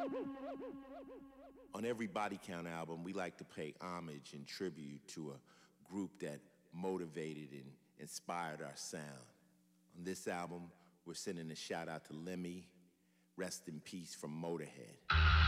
On every Body Count album, we like to pay homage and tribute to a group that motivated and inspired our sound. On this album, we're sending a shout out to Lemmy, rest in peace from Motorhead.